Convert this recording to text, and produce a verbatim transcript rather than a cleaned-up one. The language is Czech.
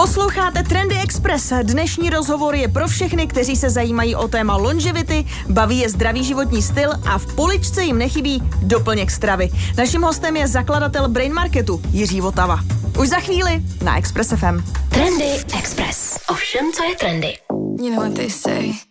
Posloucháte Trendy Express. Dnešní rozhovor je pro všechny, kteří se zajímají o téma longevity, baví je zdravý životní styl a v poličce jim nechybí doplněk stravy. Naším hostem je zakladatel Brain Marketu Jiří Votava. Už za chvíli na Express F M. Trendy Express. O všem, co je trendy. You know what they say.